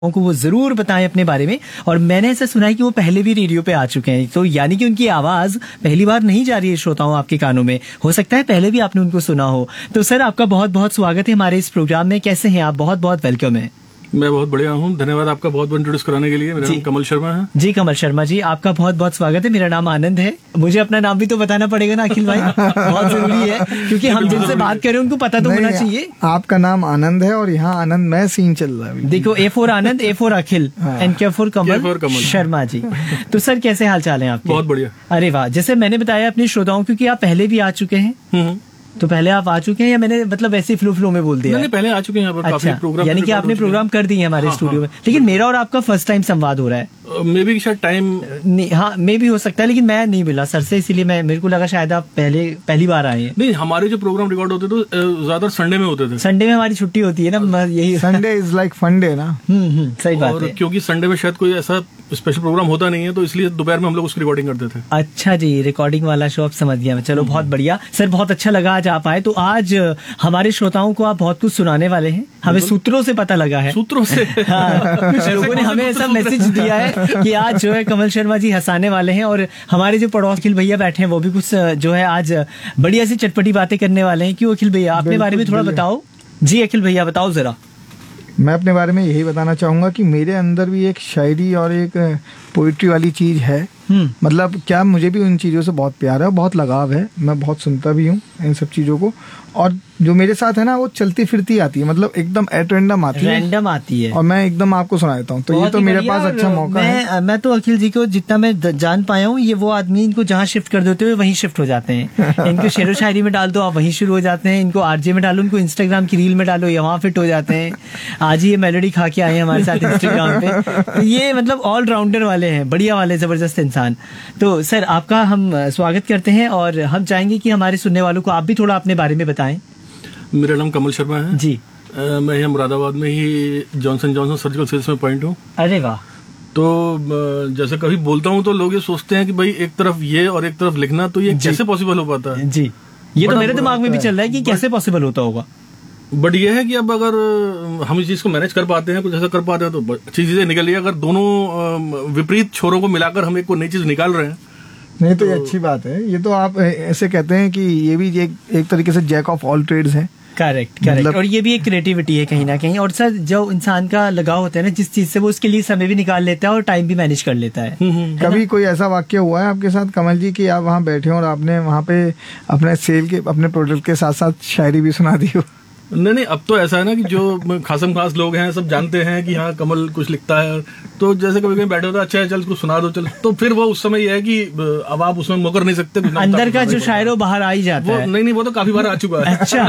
को वो जरूर बताएं अपने बारे में। और मैंने ऐसा सुना है कि वो पहले भी रेडियो पे आ चुके हैं, तो यानी कि उनकी आवाज पहली बार नहीं जा रही है श्रोताओं आपके कानों में, हो सकता है पहले भी आपने उनको सुना हो। तो सर आपका बहुत बहुत स्वागत है हमारे इस प्रोग्राम में। कैसे हैं आप? बहुत बहुत वेलकम है। मैं बहुत बढ़िया हूँ, धन्यवाद आपका बहुत बहुत इंट्रोड्यूस कराने के लिए। मेरा नाम कमल शर्मा है। जी कमल शर्मा जी, आपका बहुत बहुत स्वागत है। मेरा नाम आनंद है। मुझे अपना नाम भी तो बताना पड़ेगा ना अखिल भाई, बहुत जरूरी है क्योंकि हम जिनसे बात कर रहे हैं उनको पता तो होना चाहिए। आपका नाम आनंद है और यहाँ आनंद मैं सीन चल रहा है। देखो, A for Anand, A for Akhil and के फॉर कमल शर्मा जी। तो सर कैसे हाल चाल है आपके? बहुत बढ़िया। अरे वाह, जैसे मैंने बताया अपने श्रोताओं क्योंकि आप पहले भी आ चुके हैं, तो पहले आप आ चुके हैं या मैंने मतलब ऐसे फ्लो में बोल दिया? नहीं, पहले आ चुके हैं यहाँ पर। अच्छा, काफी प्रोग्राम, यानी कि आपने प्रोग्राम कर दिए हमारे स्टूडियो में। लेकिन मेरा और आपका फर्स्ट टाइम संवाद हो रहा है। मे भी शायद टाइम हाँ मे भी हो सकता है, लेकिन मैं नहीं मिला सर से, इसीलिए मेरे को लगा शायद आप पहली बार आए हैं। नहीं, हमारे जो प्रोग्राम रिकॉर्ड होते तो ज्यादा संडे में होते थे। संडे में हमारी छुट्टी होती है ना, यही Sunday is like fun day ना। सही बात है। क्योंकि संडे में शायद कोई ऐसा स्पेशल प्रोग्राम होता नहीं है, तो इसलिए दोपहर में हम लोग उसकी रिकॉर्डिंग करते थे। अच्छा जी, रिकॉर्डिंग वाला शो अब समझ गया मैं। चलो बहुत बढ़िया सर, बहुत अच्छा लगा आज आप आए। तो आज हमारे श्रोताओं को आप बहुत कुछ सुनाने वाले हैं, हमें सूत्रों से पता लगा है। सूत्रों से? हाँ, कुछ लोगों ने हमें ऐसा मैसेज दिया है कि आज जो है कमल शर्मा जी हंसाने वाले हैं, और हमारे जो पड़ोस अखिल भैया बैठे हैं वो भी कुछ जो है आज बढ़िया सी चटपटी बातें करने वाले हैं। क्यों अखिल भैया, अपने बारे में थोड़ा बताओ। जी अखिल भैया बताओ जरा। मैं अपने बारे में यही बताना चाहूंगा कि मेरे अंदर भी एक शायरी और एक पोइट्री वाली चीज है। मतलब क्या, मुझे भी उन चीज़ों से बहुत प्यार है, बहुत लगाव है, मैं बहुत सुनता भी हूँ इन सब चीज़ों को। और जो मेरे साथ है ना वो चलती फिरती आती है, मतलब एकदम एट रैंडम आती है और मैं एकदम आपको सुना देता हूँ। तो ये तो मेरे पास अच्छा मौका है। मैं तो अखिल जी को जितना मैं जान पाया हूँ, ये वो आदमी इनको जहाँ शिफ्ट कर देते हुए वहीं शिफ्ट हो जाते हैं। इनको शेरो शायरी में डाल दो, आप वहीं शुरू हो जाते हैं। इनको आरजे में डालो, इनको इंस्टाग्राम की रील में डालो, ये वहाँ फिट हो जाते हैं। आज ही ये मेलोडी खा के आए हैं हमारे साथ इंस्टाग्राम पे। तो ये मतलब ऑलराउंडर वाले हैं, बढ़िया वाले, जबरदस्त इंसान। तो सर आपका हम स्वागत करते हैं और हम चाहेंगे कि हमारे सुनने वालों को आप भी थोड़ा अपने बारे में बताएं। मेरा नाम कमल शर्मा है जी। मैं यहाँ मुरादाबाद में ही जॉनसन सर्जिकल सेल्स में पॉइंट हूँ। अरे वाह। तो जैसे कभी बोलता हूँ तो लोग ये सोचते हैं कि भाई एक तरफ ये और एक तरफ लिखना, तो ये कैसे पॉसिबल हो पाता है? जी, ये तो मेरे दिमाग में भी चल रहा है कि कैसे पॉसिबल होता होगा। बट ये है कि अब अगर हम इस चीज को मैनेज कर पाते हैं, कुछ ऐसा कर पाते हैं, तो अच्छी चीजें निकल रही है। अगर दोनों विपरीत छोरों को मिलाकर हम एक को नई चीज निकाल रहे हैं, नहीं तो ये अच्छी बात है। ये तो आप ऐसे कहते हैं कि ये भी एक तरीके से जैक ऑफ ऑल ट्रेड्स है। करेक्ट। और ये भी एक क्रिएटिविटी है कहीं ना कहीं। और सर जो इंसान का लगाव होता है ना जिस चीज से, वो उसके लिए समय भी निकाल लेता है और टाइम भी मैनेज कर लेता है। कभी कोई ऐसा वाक्य हुआ है आपके साथ कमल जी कि आप वहाँ बैठे हो और आपने वहाँ पे अपने सेल के, अपने प्रोडक्ट के साथ साथ शायरी भी सुना दी हो? नहीं, अब तो ऐसा है ना कि जो खासम खास लोग हैं सब जानते हैं कि हाँ कमल कुछ लिखता है, तो जैसे कभी कहीं बैठे होता है, अच्छा चल कुछ सुना दो, चल। तो फिर वो उस समय ये है कि अब आप उसमें मुकर नहीं सकते, अंदर का जो शायर वो बाहर आ ही जाता है। नहीं, वो तो काफी बार आ चुका है। अच्छा।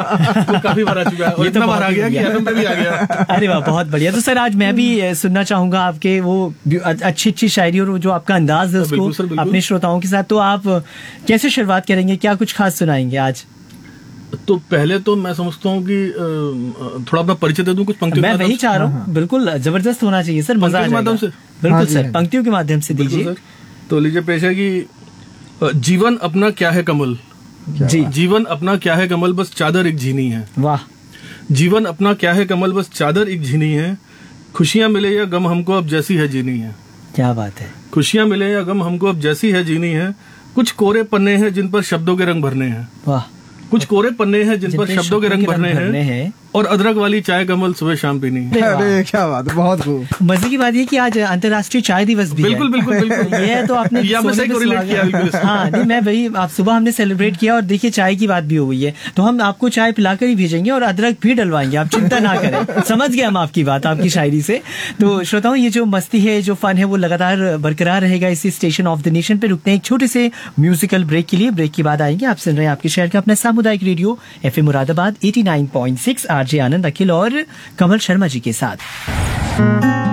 वो काफी बार आ चुका है, और इतना बार आ गया कि एफएम पे भी आ गया। अरे वाह, बहुत बढ़िया। तो सर आज मैं भी सुनना चाहूंगा आपके वो अच्छी शायरी और जो आपका अंदाज है उसको अपने श्रोताओं के साथ। तो आप कैसे शुरुआत करेंगे, क्या कुछ खास सुनाएंगे आज? तो पहले तो मैं समझता हूँ कि थोड़ा अपना परिचय दे दूं कुछ पंक्तियों। मैं वही चाह रहा हूँ, बिल्कुल जबरदस्त होना चाहिए सर, मजा आ जाएगा। बिल्कुल सर, पंक्तियों के माध्यम से दीजिए। तो लीजिए पेश है कि जीवन अपना क्या है कमल, जी। जीवन अपना क्या है कमल, बस चादर एक झीनी है। वाह। जीवन अपना क्या है कमल, बस चादर एक झीनी है। खुशियां मिले या गम हमको अब जैसी है जीनी है। क्या बात है। खुशियां मिले या गम हमको अब जैसी है जीनी है। कुछ कोरे पन्ने हैं जिन पर शब्दों के रंग भरने हैं। वाह। कुछ कोरे पन्ने हैं जिन पर शब्दों के रंग भरने हैं, और अदरक वाली चाय कमल सुबह शाम पीनी है। अरे क्या बात है, बहुत खूब। मजे की बात ये कि आज अंतर्राष्ट्रीय चाय दिवस भी बिल्कुल, बिल्कुल, बिल्कुल। ये तो आपने सही कोरिलेट किया। हाँ नहीं, मैं वही, आप सुबह हमने सेलिब्रेट किया और देखिए चाय की बात भी हो गई है, तो हम आपको चाय पिलाकर ही भेजेंगे और अदरक भी डलवाएंगे, आप चिंता ना करें। समझ गए हम आपकी बात, आपकी शायरी से। तो श्रोताओं, ये जो मस्ती है, जो फन है, वो लगातार बरकरार रहेगा इसी स्टेशन ऑफ द नेशन पे। रुकते हैं एक छोटे से म्यूजिकल ब्रेक के लिए। ब्रेक के बाद आएंगे। आप सुन रहे हैं आपके शहर का अपना सामुदायिक रेडियो एफएम मुरादाबाद 89.6, आरजे आनंद, अखिल और कमल शर्मा जी के साथ।